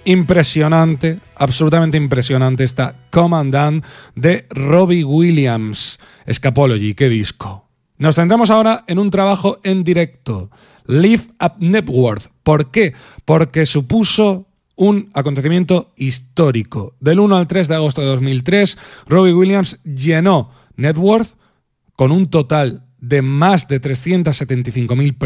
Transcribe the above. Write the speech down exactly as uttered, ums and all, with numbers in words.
Impresionante, absolutamente impresionante esta Commandant de Robbie Williams. Escapology, qué disco. Nos centramos ahora en un trabajo en directo, Live at Knebworth. ¿Por qué? Porque supuso un acontecimiento histórico. Del uno al tres de agosto de dos mil tres, Robbie Williams llenó Knebworth con un total de más de trescientas setenta y cinco mil personas.